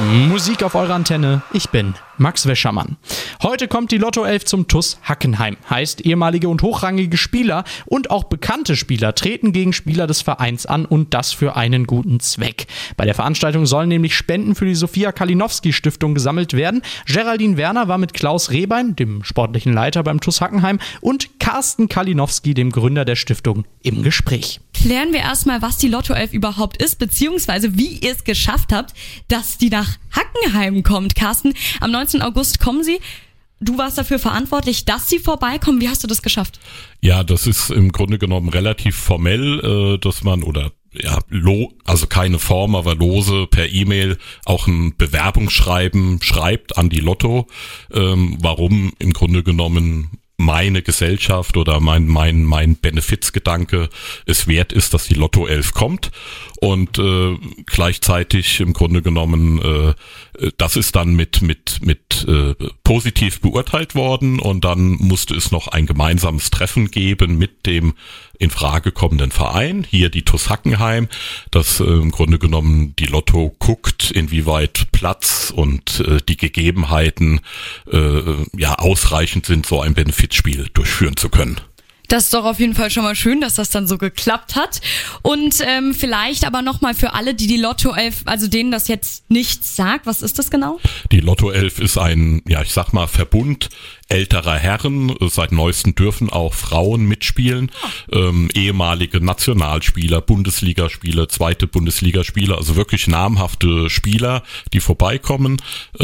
Musik auf eurer Antenne, ich bin Max Wäschermann. Heute kommt die Lotto 11 zum TuS Hackenheim. Heißt, ehemalige und hochrangige Spieler und auch bekannte Spieler treten gegen Spieler des Vereins an und das für einen guten Zweck. Bei der Veranstaltung sollen nämlich Spenden für die Sophia Kalinowski Stiftung gesammelt werden. Geraldine Werner war mit Klaus Rehbein, dem sportlichen Leiter beim TuS Hackenheim, und Carsten Kalinowski, dem Gründer der Stiftung, im Gespräch. Klären wir erstmal, was die Lotto 11 überhaupt ist, beziehungsweise wie ihr es geschafft habt, dass die nach Hackenheim kommt. Carsten, am 19. August kommen sie. Du warst dafür verantwortlich, dass sie vorbeikommen. Wie hast du das geschafft? Ja, das ist im Grunde genommen relativ formell, dass man also keine Form, aber lose per E-Mail auch ein Bewerbungsschreiben schreibt an die Lotto, warum im Grunde genommen meine Gesellschaft oder mein Benefizgedanke es wert ist, dass die Lotto 11 kommt, und gleichzeitig im Grunde genommen das ist dann mit positiv beurteilt worden, und dann musste es noch ein gemeinsames Treffen geben mit dem in Frage kommenden Verein, hier die TuS Hackenheim, dass im Grunde genommen die Lotto guckt, inwieweit Platz und die Gegebenheiten ausreichend sind, so ein Benefizspiel durchführen zu können. Das ist doch auf jeden Fall schon mal schön, dass das dann so geklappt hat. Und vielleicht aber nochmal für alle, die Lotto 11, also denen das jetzt nichts sagt, was ist das genau? Die Lotto 11 ist ein, Verbund älterer Herren. Seit neuestem dürfen auch Frauen mitspielen. Ehemalige Nationalspieler, Bundesligaspieler, zweite Bundesligaspieler, also wirklich namhafte Spieler, die vorbeikommen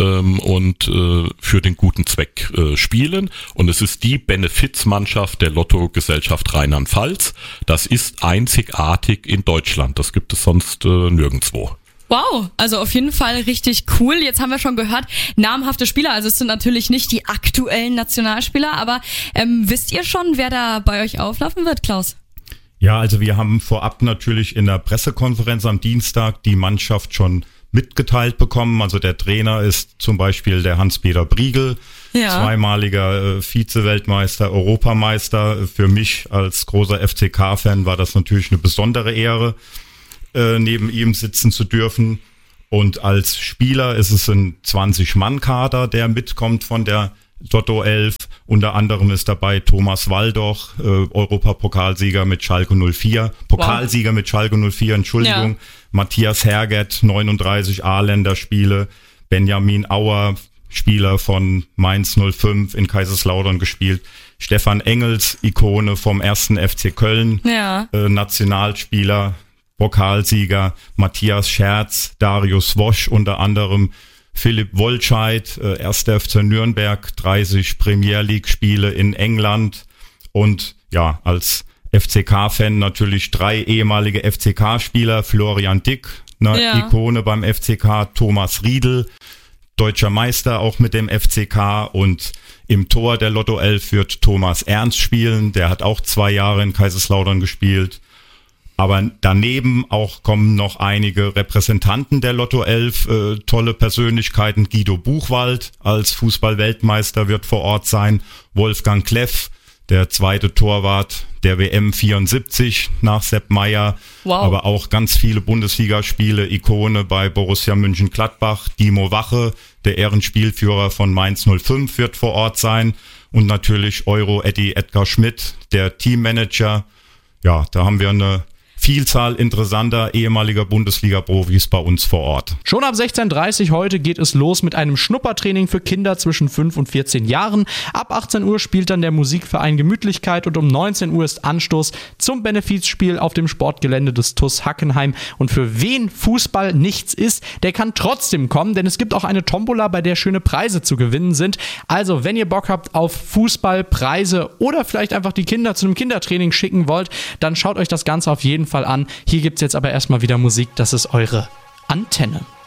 und für den guten Zweck spielen. Und es ist die Benefizmannschaft der Lotto-Gesellschaft Rheinland-Pfalz. Das ist einzigartig in Deutschland. Das gibt es sonst nirgendwo. Wow, also auf jeden Fall richtig cool. Jetzt haben wir schon gehört, namhafte Spieler, also es sind natürlich nicht die aktuellen Nationalspieler, aber wisst ihr schon, wer da bei euch auflaufen wird, Klaus? Ja, also wir haben vorab natürlich in der Pressekonferenz am Dienstag die Mannschaft schon mitgeteilt bekommen. Also der Trainer ist zum Beispiel der Hans-Peter Briegel, zweimaliger Vize-Weltmeister, Europameister. Für mich als großer FCK-Fan war das natürlich eine besondere Ehre, neben ihm sitzen zu dürfen. Und als Spieler ist es ein 20-Mann-Kader, der mitkommt von der Lotto 11. Unter anderem ist dabei Thomas Waldoch, Europapokalsieger mit Schalke 04, Pokalsieger mit Schalke 04, Entschuldigung. Ja. Matthias Herget, 39 A-Länderspiele, Benjamin Auer, Spieler von Mainz 05 in Kaiserslautern gespielt, Stefan Engels, Ikone vom 1. FC Köln, Nationalspieler, Pokalsieger, Matthias Scherz, Darius Wosch unter anderem, Philipp Wollscheid, 1. FC Nürnberg, 30 Premier League Spiele in England, und ja, als FCK-Fan natürlich 3 ehemalige FCK-Spieler, Florian Dick, Ikone beim FCK, Thomas Riedel, deutscher Meister auch mit dem FCK, und im Tor der Lotto 11 wird Thomas Ernst spielen, der hat auch 2 Jahre in Kaiserslautern gespielt. Aber daneben auch kommen noch einige Repräsentanten der Lotto 11, tolle Persönlichkeiten. Guido Buchwald als Fußball-Weltmeister wird vor Ort sein. Wolfgang Kleff, der zweite Torwart der WM 74 nach Sepp Maier. Wow. Aber auch ganz viele Bundesligaspiele, Ikone bei Borussia Mönchengladbach. Dimo Wache, der Ehrenspielführer von Mainz 05, wird vor Ort sein. Und natürlich Euro-Eddie Edgar Schmidt, der Teammanager. Ja, da haben wir eine Vielzahl interessanter ehemaliger Bundesliga-Profis bei uns vor Ort. Schon ab 16:30 Uhr heute geht es los mit einem Schnuppertraining für Kinder zwischen 5 und 14 Jahren. Ab 18 Uhr spielt dann der Musikverein Gemütlichkeit, und um 19 Uhr ist Anstoß zum Benefizspiel auf dem Sportgelände des TuS Hackenheim. Und für wen Fußball nichts ist, der kann trotzdem kommen, denn es gibt auch eine Tombola, bei der schöne Preise zu gewinnen sind. Also, wenn ihr Bock habt auf Fußball, Preise oder vielleicht einfach die Kinder zu einem Kindertraining schicken wollt, dann schaut euch das Ganze auf jeden Fall an. Hier gibt's jetzt aber erstmal wieder Musik, das ist eure Antenne.